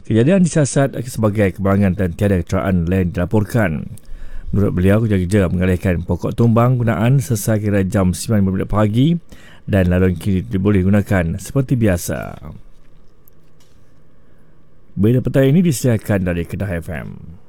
Kejadian disiasat sebagai kemalangan dan tiada keteraan lain dilaporkan. Menurut beliau, kerja-kerja mengalihkan pokok tumbang gunaan sekira jam 9 pagi dan laluan kiri boleh digunakan seperti biasa. Berita petang ini disediakan dari Kedah FM.